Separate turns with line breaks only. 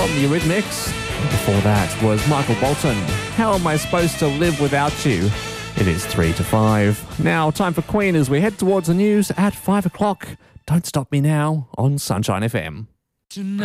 from the Eurythmics. Before that was Michael Bolton. How am I supposed to live without you? It is 3 to 5. Now, time for Queen as we head towards the news at 5 o'clock. Don't Stop Me Now on Sunshine FM.